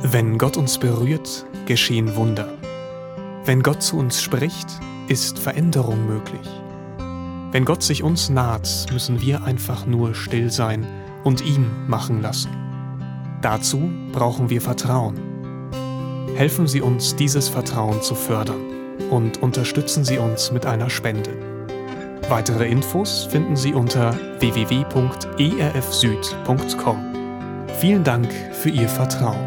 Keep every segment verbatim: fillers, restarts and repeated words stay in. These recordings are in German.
Wenn Gott uns berührt, geschehen Wunder. Wenn Gott zu uns spricht, ist Veränderung möglich. Wenn Gott sich uns naht, müssen wir einfach nur still sein und ihn machen lassen. Dazu brauchen wir Vertrauen. Helfen Sie uns, dieses Vertrauen zu fördern und unterstützen Sie uns mit einer Spende. Weitere Infos finden Sie unter w w w punkt e r f süd punkt com. Vielen Dank für Ihr Vertrauen.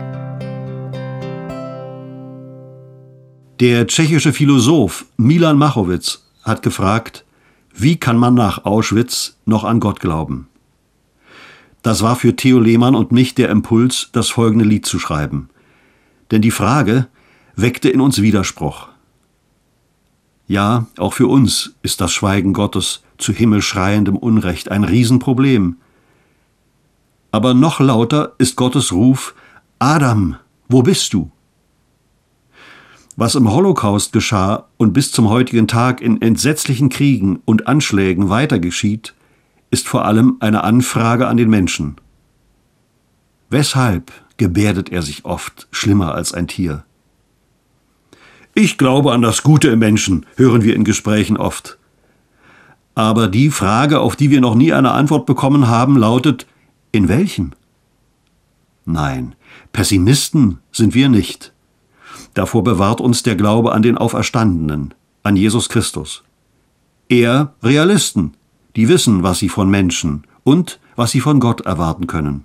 Der tschechische Philosoph Milan Machowitz hat gefragt, wie kann man nach Auschwitz noch an Gott glauben? Das war für Theo Lehmann und mich der Impuls, das folgende Lied zu schreiben. Denn die Frage weckte in uns Widerspruch. Ja, auch für uns ist das Schweigen Gottes zu himmelschreiendem Unrecht ein Riesenproblem. Aber noch lauter ist Gottes Ruf: Adam, wo bist du? Was im Holocaust geschah und bis zum heutigen Tag in entsetzlichen Kriegen und Anschlägen weiter geschieht, ist vor allem eine Anfrage an den Menschen. Weshalb gebärdet er sich oft schlimmer als ein Tier? Ich glaube an das Gute im Menschen, hören wir in Gesprächen oft. Aber die Frage, auf die wir noch nie eine Antwort bekommen haben, lautet: In welchem? Nein, Pessimisten sind wir nicht. Davor bewahrt uns der Glaube an den Auferstandenen, an Jesus Christus. Eher Realisten, die wissen, was sie von Menschen und was sie von Gott erwarten können.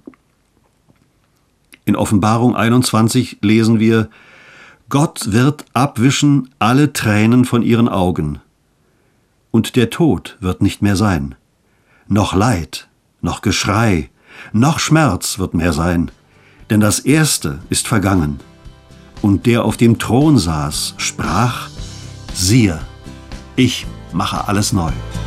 In Offenbarung einundzwanzig lesen wir: Gott wird abwischen alle Tränen von ihren Augen. Und der Tod wird nicht mehr sein. Noch Leid, noch Geschrei, noch Schmerz wird mehr sein. Denn das Erste ist vergangen. Und der auf dem Thron saß, sprach: Siehe, ich mache alles neu.